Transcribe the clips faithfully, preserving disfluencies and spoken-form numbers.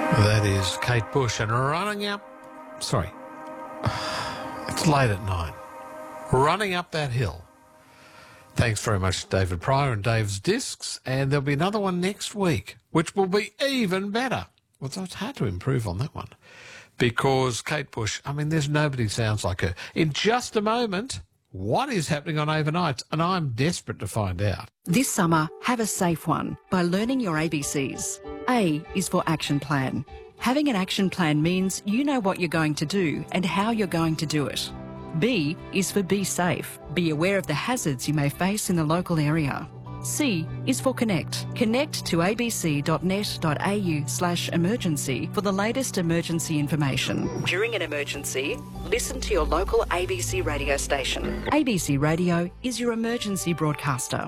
That is Kate Bush and running up, sorry, it's late at night, running up that hill. Thanks very much to David Pryor and Dave's Discs, and there'll be another one next week, which will be even better. Well, so it's hard to improve on that one because Kate Bush, I mean, there's nobody sounds like her. In just a moment, what is happening on overnights? And I'm desperate to find out. This summer, have a safe one by learning your A B Cs. A is for action plan. Having an action plan means you know what you're going to do and how you're going to do it. B is for be safe. Be aware of the hazards you may face in the local area. C is for connect. Connect to abc.net.au slash emergency for the latest emergency information. During an emergency, listen to your local A B C radio station. A B C Radio is your emergency broadcaster.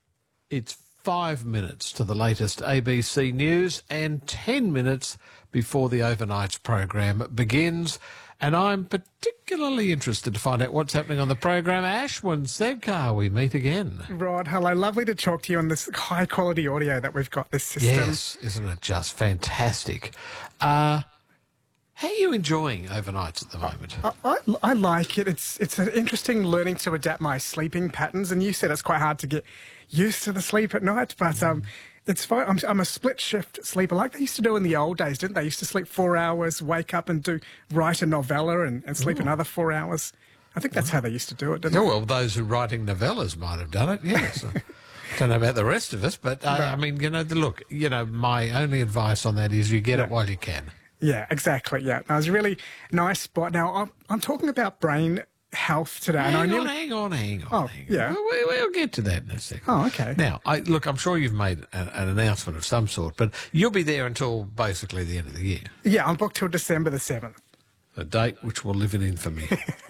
It's five minutes to the latest A B C news and ten minutes before the overnights program begins. And I'm particularly interested to find out what's happening on the program. Ashwin Sedkar, we meet again. Rod, hello. Lovely to talk to you on this high-quality audio that we've got, this system. Yes, isn't it just fantastic? Uh, how are you enjoying overnights at the moment? I, I, I like it. It's it's an interesting learning to adapt my sleeping patterns. And you said it's quite hard to get used to the sleep at night, but um, it's fine. I'm, I'm a split shift sleeper like they used to do in the old days, didn't they? They used to sleep four hours, wake up and do write a novella and, and sleep Ooh. another four hours. I think that's how they used to do it, didn't yeah, they? Well, those who are writing novellas might have done it, yes. Don't know about the rest of us, but uh, no. I mean, you know, the, look, you know, my only advice on that is you get yeah. it while you can. Yeah, exactly, yeah. That was a really nice spot. Now, I'm, I'm talking about brain health today. Hang and I on, nearly... hang on, hang on. Oh, hang yeah. on. We, we'll get to that in a second. Oh, okay. Now, I, look, I'm sure you've made an, an announcement of some sort, but you'll be there until basically the end of the year. Yeah, I'm booked till December the seventh. A date which will live in infamy.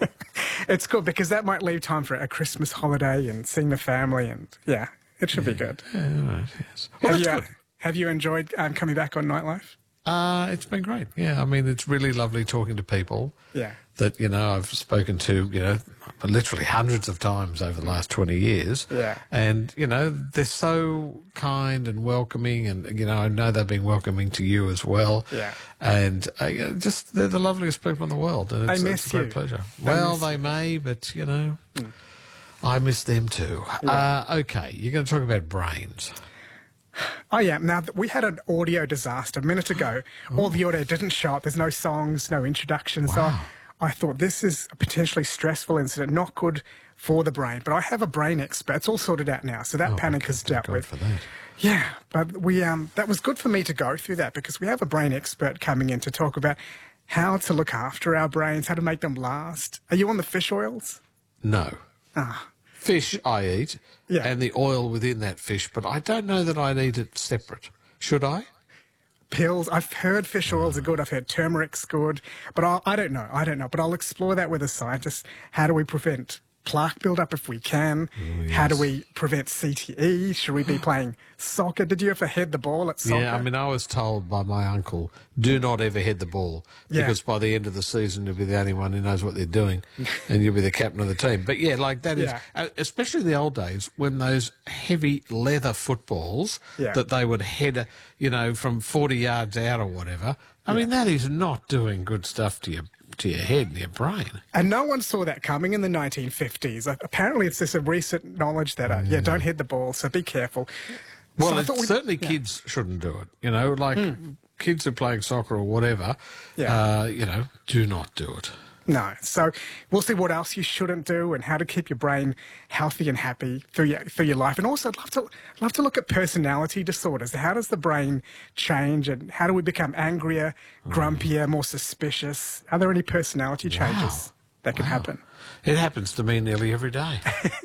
It's good because that might leave time for a Christmas holiday and seeing the family, and yeah, it should yeah. be good. Yeah, all right, yes. Well, have, you, good. have you enjoyed um, coming back on Nightlife? Uh, it's been great. Yeah, I mean, it's really lovely talking to people. Yeah. That, you know, I've spoken to, you know, literally hundreds of times over the last twenty years. Yeah. And, you know, they're so kind and welcoming, and, you know, I know they've been welcoming to you as well. Yeah. And uh, you know, just, they're the loveliest people in the world. And it's, they miss it's a great you. pleasure. They well, they may, but, you know, mm. I miss them too. Yeah. Uh, okay, you're going to talk about brains. Oh, yeah. Now, we had an audio disaster a minute ago. Ooh. All the audio didn't show up. There's no songs, no introductions. Wow. So I thought this is a potentially stressful incident, not good for the brain. But I have a brain expert. It's all sorted out now, so that oh, panic okay. is dealt God with. For that. Yeah, but we um that was good for me to go through that because we have a brain expert coming in to talk about how to look after our brains, how to make them last. Are you on the fish oils? No. Ah. Fish I eat, yeah. and the oil within that fish, but I don't know that I'd eat it separate. Should I? Pills. I've heard fish oils are good. I've heard turmeric's good, but I'll, I don't know. I don't know. But I'll explore that with a scientist. How do we prevent plaque buildup if we can? Oh, yes. How do we prevent C T E? Should we be playing soccer? Did you ever head the ball at soccer? Yeah, I mean, I was told by my uncle, do not ever head the ball because yeah. by the end of the season you'll be the only one who knows what they're doing and you'll be the captain of the team. But yeah, like that yeah. is, uh, especially the old days when those heavy leather footballs yeah. that they would head, you know, from forty yards out or whatever. I yeah. mean, that is not doing good stuff to your to your head and your brain. And no one saw that coming in the nineteen fifties. Apparently it's this a recent knowledge that, uh, yeah. yeah, don't hit the ball, so be careful. Well, so certainly yeah. kids shouldn't do it. You know, like mm. kids who are playing soccer or whatever, yeah. uh, you know, do not do it. No. So we'll see what else you shouldn't do and how to keep your brain healthy and happy for your for your life. And also, I'd love to love to look at personality disorders. How does the brain change, and how do we become angrier, grumpier, more suspicious? Are there any personality changes wow. that can wow. happen? It happens to me nearly every day.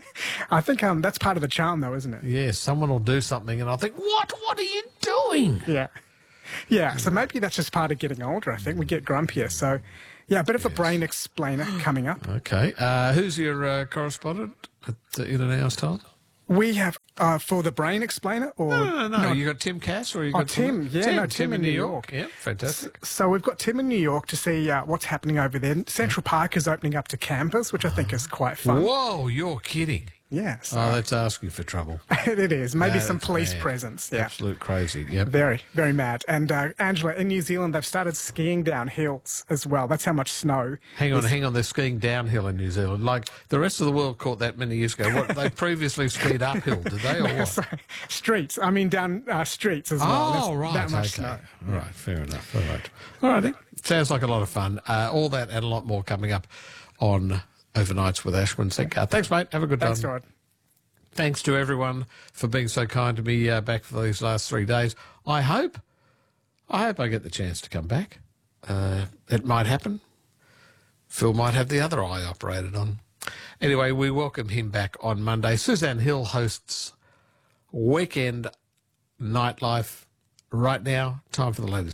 I think um, that's part of the charm, though, isn't it? Yes. Someone will do something, and I think, what? What are you doing? Yeah. Yeah. So maybe that's just part of getting older. I think we get grumpier. So. Yeah, a bit of yes. a brain explainer coming up. Okay. Uh, who's your uh, correspondent at the In an Hour's Time? We have, uh, for the brain explainer? Or No, no, no. no. You got Tim Cass or you got oh, Tim? Yeah, Tim, no, Tim, Tim in New York. York. Yeah, fantastic. So, so we've got Tim in New York to see uh, what's happening over there. Central Park is opening up to campers, which I think is quite fun. Whoa, you're kidding. Yeah. So Oh, that's asking for trouble. it is. Maybe Yeah, some that's police mad. presence. Yeah. Absolute crazy. Yep. Very, very mad. And uh, Angela, in New Zealand, they've started skiing down hills as well. That's how much snow. Hang on, is- hang on. They're skiing downhill in New Zealand. Like the rest of the world caught that many years ago. What, they previously skied uphill, did they, or what? Sorry, streets. I mean, down uh, streets as well. Oh, There's right. That much okay. snow. All right. Fair enough. All right. All righty. Sounds like a lot of fun. Uh, all that and a lot more coming up on Overnights with Ashwin Senkar. Thanks, mate. Have a good Thanks, time. Rod. Thanks to everyone for being so kind to me uh, back for these last three days. I hope, I hope I get the chance to come back. Uh, it might happen. Phil might have the other eye operated on. Anyway, we welcome him back on Monday. Suzanne Hill hosts Weekend Nightlife. Right now, time for the latest.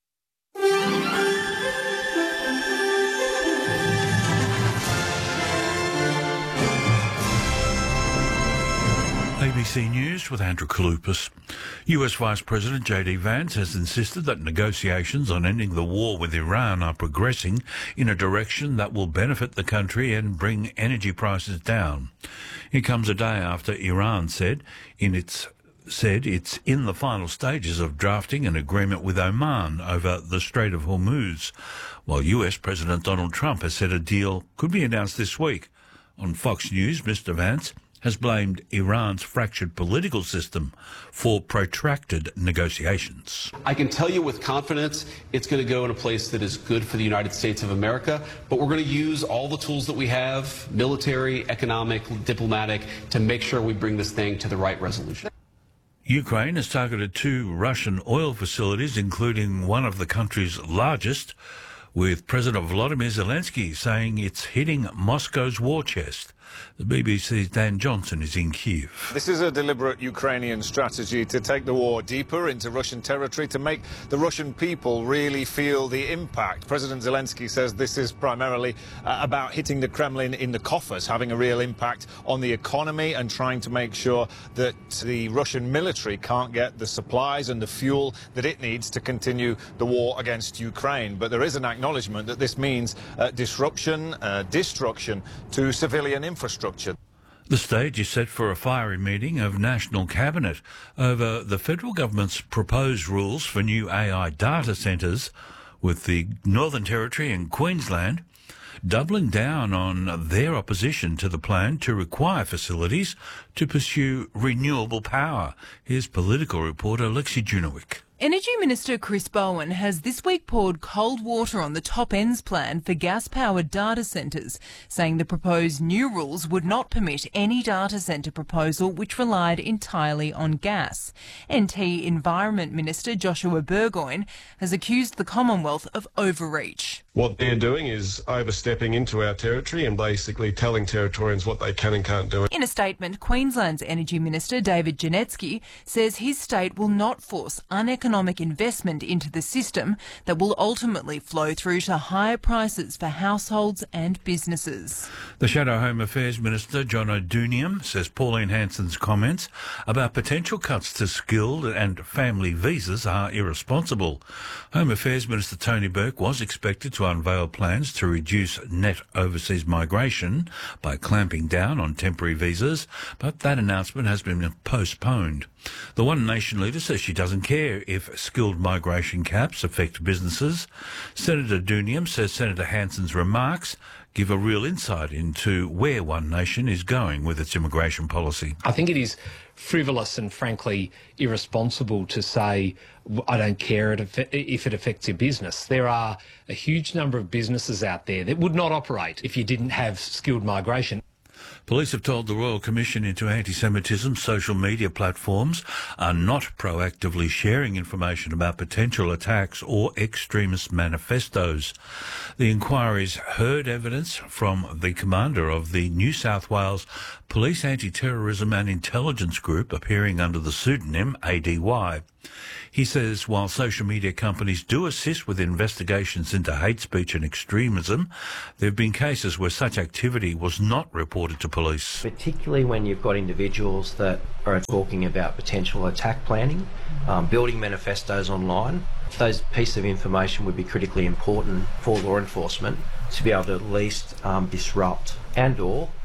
A B C News with Andrew Kalupas. U S Vice President J D Vance has insisted that negotiations on ending the war with Iran are progressing in a direction that will benefit the country and bring energy prices down. It comes a day after Iran said in its said it's in the final stages of drafting an agreement with Oman over the Strait of Hormuz, while U S President Donald Trump has said a deal could be announced this week. On Fox News, Mister Vance has blamed Iran's fractured political system for protracted negotiations. I can tell you with confidence it's going to go in a place that is good for the United States of America, but we're going to use all the tools that we have, military, economic, diplomatic, to make sure we bring this thing to the right resolution. Ukraine has targeted two Russian oil facilities, including one of the country's largest, with President Volodymyr Zelensky saying it's hitting Moscow's war chest. The B B C's Dan Johnson is in Kyiv. This is a deliberate Ukrainian strategy to take the war deeper into Russian territory, to make the Russian people really feel the impact. President Zelensky says this is primarily uh, about hitting the Kremlin in the coffers, having a real impact on the economy and trying to make sure that the Russian military can't get the supplies and the fuel that it needs to continue the war against Ukraine. But there is an acknowledgement that this means uh, disruption, uh, destruction to civilian infrastructure. Infrastructure. The stage is set for a fiery meeting of National Cabinet over the federal government's proposed rules for new A I data centres, with the Northern Territory and Queensland doubling down on their opposition to the plan to require facilities to pursue renewable power. Here's political reporter Lexi Junowick. Energy Minister Chris Bowen has this week poured cold water on the top ends plan for gas-powered data centres, saying the proposed new rules would not permit any data centre proposal which relied entirely on gas. N T Environment Minister Joshua Burgoyne has accused the Commonwealth of overreach. What they're doing is overstepping into our territory and basically telling Territorians what they can and can't do. In a statement, Queensland's Energy Minister David Janetsky says his state will not force uneconomic investment into the system that will ultimately flow through to higher prices for households and businesses. The Shadow Home Affairs Minister John O'Doonium says Pauline Hanson's comments about potential cuts to skilled and family visas are irresponsible. Home Affairs Minister Tony Burke was expected to unveil plans to reduce net overseas migration by clamping down on temporary visas, but that announcement has been postponed. The One Nation leader says she doesn't care if skilled migration caps affect businesses. Senator Doonium says Senator Hanson's remarks give a real insight into where One Nation is going with its immigration policy. I think it is frivolous and frankly irresponsible to say, I don't care if it affects your business. There are a huge number of businesses out there that would not operate if you didn't have skilled migration. Police have told the Royal Commission into Anti-Semitism social media platforms are not proactively sharing information about potential attacks or extremist manifestos. The inquiries heard evidence from the commander of the New South Wales Police Anti-Terrorism and Intelligence Group, appearing under the pseudonym A D Y. He says while social media companies do assist with investigations into hate speech and extremism, there have been cases where such activity was not reported to police. Particularly when you've got individuals that are talking about potential attack planning, um, building manifestos online, those pieces of information would be critically important for law enforcement to be able to at least um, disrupt and or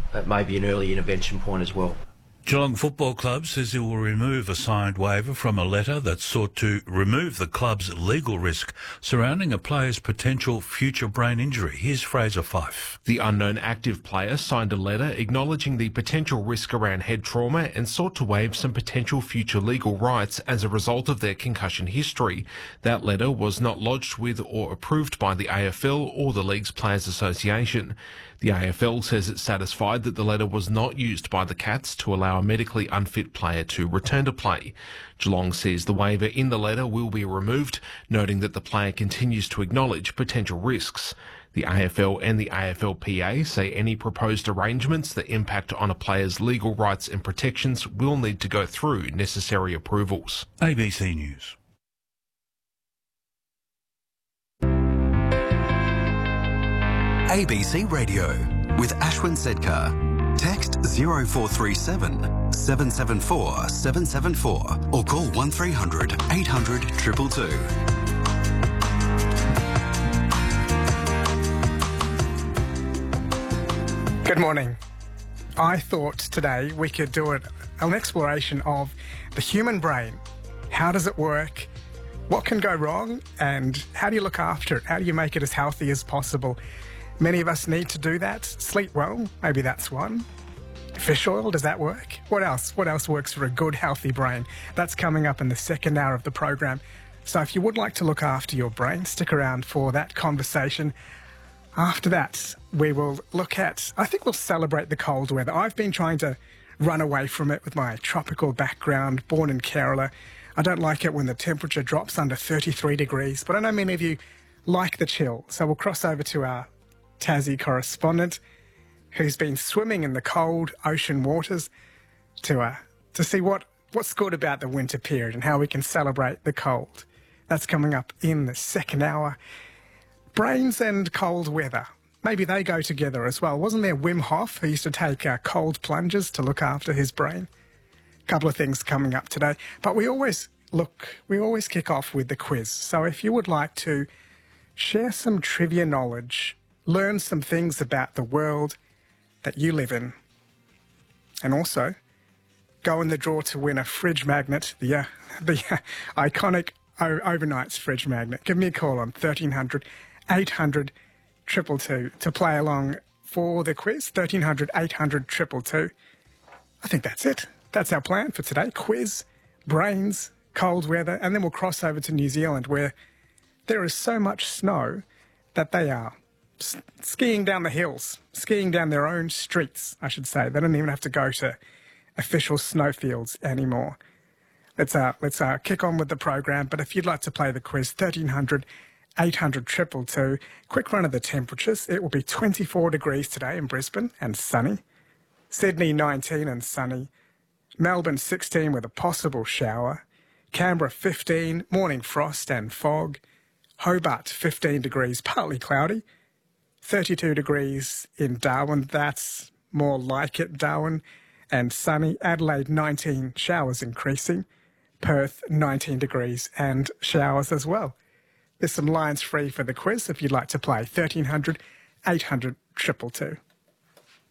it may be an early intervention point as well. Geelong Football Club says it will remove a signed waiver from a letter that sought to remove the club's legal risk surrounding a player's potential future brain injury. Here's Fraser Fife. The unknown active player signed a letter acknowledging the potential risk around head trauma and sought to waive some potential future legal rights as a result of their concussion history. That letter was not lodged with or approved by the A F L or the League's Players Association. The A F L says it's satisfied that the letter was not used by the Cats to allow a medically unfit player to return to play. Geelong says the waiver in the letter will be removed, noting that the player continues to acknowledge potential risks. The A F L and the A F L P A say any proposed arrangements that impact on a player's legal rights and protections will need to go through necessary approvals. A B C News. A B C Radio with Ashwin Sedkar. Text zero four three seven, seven seven four, seven seven four or call one three hundred, eight hundred, two two two. Good morning. I thought today we could do it, an exploration of the human brain. How does it work? What can go wrong? And how do you look after it? How do you make it as healthy as possible? Many of us need to do that. Sleep well, maybe that's one. Fish oil, does that work? What else? What else works for a good, healthy brain? That's coming up in the second hour of the program. So if you would like to look after your brain, stick around for that conversation. After that, we will look at, I think we'll celebrate the cold weather. I've been trying to run away from it with my tropical background, born in Kerala. I don't like it when the temperature drops under thirty-three degrees, but I know many of you like the chill. So we'll cross over to our Tassie correspondent who's been swimming in the cold ocean waters to uh, to see what, what's good about the winter period and how we can celebrate the cold. That's coming up in the second hour. Brains and cold weather, maybe they go together as well. Wasn't there Wim Hof who used to take uh, cold plunges to look after his brain? A couple of things coming up today, but we always look, we always kick off with the quiz. So if you would like to share some trivia knowledge, learn some things about the world that you live in, and also go in the draw to win a fridge magnet, the, uh, the uh, iconic o- Overnights fridge magnet. Give me a call on thirteen hundred, eight hundred, two two two to play along for the quiz, thirteen hundred, eight hundred, two two two. I think that's it. That's our plan for today. Quiz, brains, cold weather, and then we'll cross over to New Zealand where there is so much snow that they are skiing down the hills, skiing down their own streets, I should say. They don't even have to go to official snowfields anymore. Let's uh, let's uh, kick on with the program. But if you'd like to play the quiz, thirteen hundred, eight hundred, two two two. Quick run of the temperatures. It will be twenty-four degrees today in Brisbane and sunny. Sydney nineteen and sunny. Melbourne sixteen with a possible shower. Canberra fifteen, morning frost and fog. Hobart fifteen degrees, partly cloudy. thirty-two degrees in Darwin, that's more like it, Darwin, and sunny. Adelaide nineteen, showers increasing. Perth nineteen degrees and showers as well. There's some lines free for the quiz if you'd like to play. thirteen hundred, eight hundred, two two two.